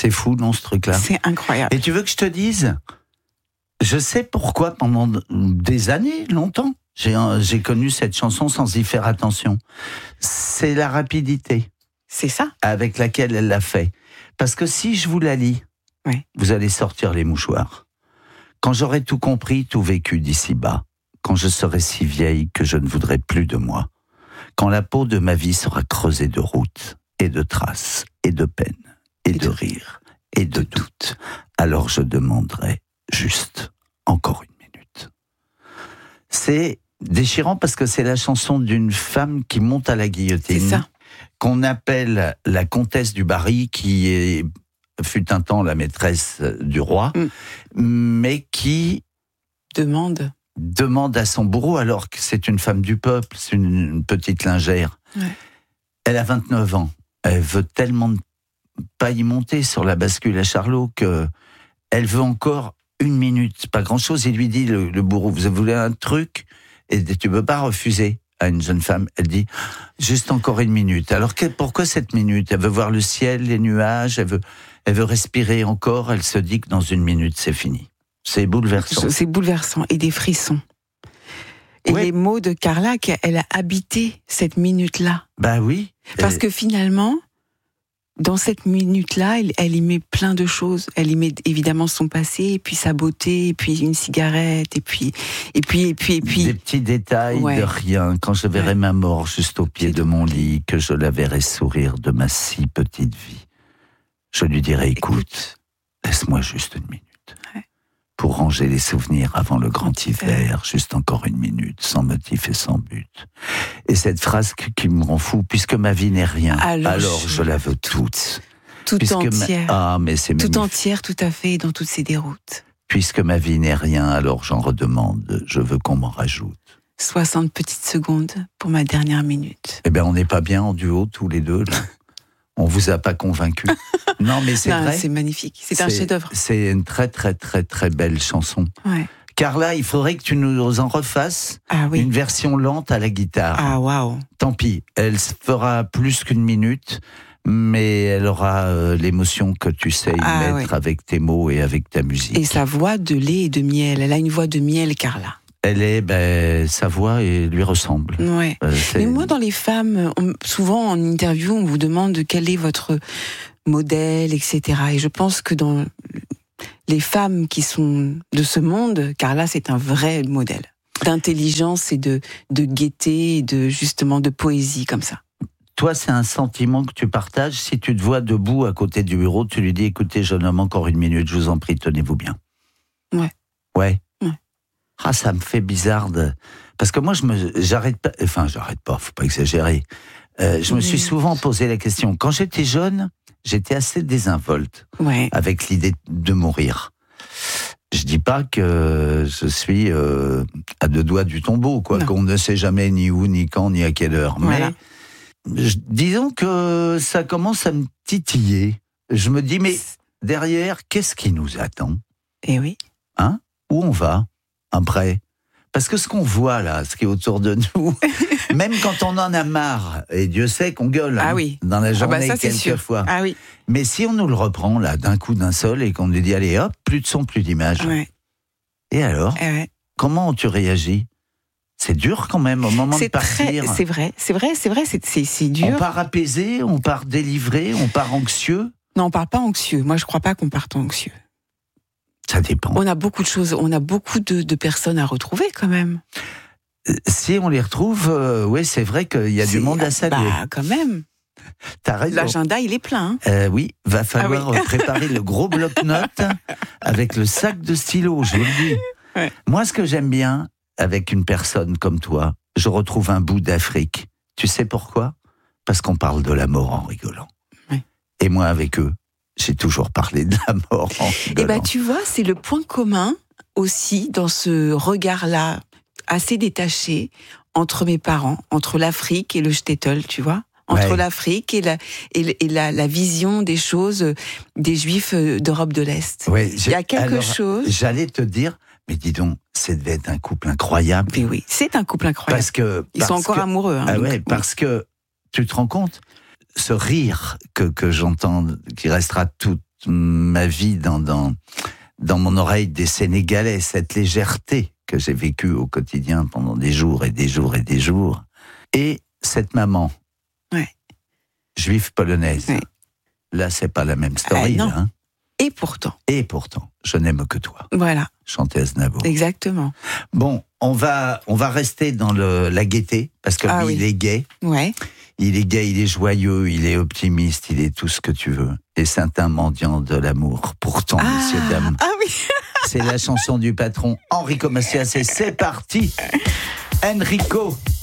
C'est fou, non, ce truc-là. C'est incroyable. Et tu veux que je te dise, je sais pourquoi pendant des années, longtemps, j'ai connu cette chanson sans y faire attention. C'est la rapidité. C'est ça. Avec laquelle elle l'a fait. Parce que si je vous la lis, vous allez sortir les mouchoirs. Quand j'aurai tout compris, tout vécu d'ici-bas, quand je serai si vieille que je ne voudrais plus de moi, quand la peau de ma vie sera creusée de routes et de traces et de peines et de rires et de doutes, alors je demanderai juste encore une minute. C'est déchirant parce que c'est la chanson d'une femme qui monte à la guillotine. C'est ça. Qu'on appelle la comtesse du Barry, qui fut un temps la maîtresse du roi, mais qui demande à son bourreau, alors que c'est une femme du peuple, c'est une petite lingère. Ouais. Elle a 29 ans. Elle veut tellement pas y monter sur la bascule à Charlot que elle veut encore une minute, pas grand-chose. Il lui dit, le bourreau, vous voulez un truc ? Et tu peux pas refuser à une jeune femme. Elle dit, juste encore une minute. Alors pourquoi cette minute ? Elle veut voir le ciel, les nuages, elle veut respirer encore. Elle se dit que dans une minute, c'est fini. C'est bouleversant. C'est bouleversant, et des frissons. Et les mots de Carla, qu'elle a habité cette minute-là. Bah oui. Parce que finalement, dans cette minute-là, elle y met plein de choses. Elle y met évidemment son passé, et puis sa beauté, et puis une cigarette, et puis. Des petits détails de rien. Quand je verrai ma mort juste au pied de mon lit, que je la verrai sourire de ma si petite vie, je lui dirai, écoute, laisse-moi juste une minute. Ouais. Pour ranger les souvenirs avant le grand hiver, juste encore une minute, sans motif et sans but. Et cette phrase qui me rend fou, puisque ma vie n'est rien, alors je la veux toute. Tout entière. Mais c'est tout entière, tout à fait, dans toutes ses déroutes. Puisque ma vie n'est rien, alors j'en redemande, je veux qu'on m'en rajoute. 60 petites secondes pour ma dernière minute. Eh bien, on n'est pas bien en duo, tous les deux, là. On vous a pas convaincu. Non, mais c'est vrai. C'est magnifique. C'est un chef-d'œuvre. C'est une très, très, très, très belle chanson. Ouais. Carla, il faudrait que tu nous en refasses une version lente à la guitare. Ah, waouh. Tant pis. Elle fera plus qu'une minute, mais elle aura l'émotion que tu sais y mettre avec tes mots et avec ta musique. Et sa voix de lait et de miel. Elle a une voix de miel, Carla. Elle est, sa voix lui ressemble. Ouais. Mais moi, dans les femmes, souvent en interview, on vous demande quel est votre modèle, etc. Et je pense que dans les femmes qui sont de ce monde, Carla, c'est un vrai modèle d'intelligence et de gaieté, et justement de poésie comme ça. Toi, c'est un sentiment que tu partages. Si tu te vois debout à côté du bureau, tu lui dis, écoutez, jeune homme, encore une minute, je vous en prie, tenez-vous bien. Ouais. Ouais. Ah, ça me fait bizarre parce que moi, j'arrête pas, faut pas exagérer. Je me suis souvent posé la question. Quand j'étais jeune, j'étais assez désinvolte avec l'idée de mourir. Je dis pas que je suis à 2 doigts du tombeau, quoi, qu'on ne sait jamais ni où, ni quand, ni à quelle heure. Voilà. Mais disons que ça commence à me titiller. Je me dis, mais derrière, qu'est-ce qui nous attend ? Eh oui. Hein ? Où on va ? Après, parce que ce qu'on voit là, ce qui est autour de nous, même quand on en a marre, et Dieu sait qu'on gueule dans la journée quelquefois. Ah oui. Mais si on nous le reprend là d'un coup d'un seul et qu'on nous dit allez hop, plus de son, plus d'image. Et alors, comment tu réagis ? C'est dur quand même au moment de partir. C'est vrai, c'est dur. On part apaisé, on part délivré, on part anxieux. Non, on part pas anxieux. Moi, je crois pas qu'on parte anxieux. Ça dépend. On a beaucoup de choses, on a beaucoup de personnes à retrouver quand même. Si on les retrouve, oui, c'est vrai qu'il y a du monde à saluer. Bah, quand même. T'as raison. L'agenda, il est plein. Oui, va falloir préparer le gros bloc-notes avec le sac de stylo, je vous le dis. Ouais. Moi, ce que j'aime bien avec une personne comme toi, je retrouve un bout d'Afrique. Tu sais pourquoi ? Parce qu'on parle de la mort en rigolant. Oui. Et moi, avec eux, j'ai toujours parlé de la mort en rigolant. Et ben, tu vois, c'est le point commun aussi dans ce regard-là, assez détaché, entre mes parents, entre l'Afrique et le shtetl, tu vois, entre l'Afrique et la vision des choses des Juifs d'Europe de l'Est. Ouais, il y a quelque chose. J'allais te dire, mais dis donc, ça devait être un couple incroyable. Mais oui, c'est un couple incroyable. Ils sont encore amoureux. Hein, parce que tu te rends compte, ce rire que j'entends, qui restera toute ma vie dans mon oreille des Sénégalais, cette légèreté que j'ai vécue au quotidien pendant des jours et des jours et des jours. Et cette maman, juive polonaise, là c'est pas la même story. Non. Hein. Et pourtant, je n'aime que toi. Voilà. Chantait Aznavour. Exactement. Bon, on va rester dans la gaieté, parce que lui, il est gai. Ouais. Il est gai, il est joyeux, il est optimiste, il est tout ce que tu veux. Et c'est un mendiant de l'amour. Pourtant, messieurs, dames. Ah oui. C'est la chanson du patron Enrico Macias et c'est parti. Enrico.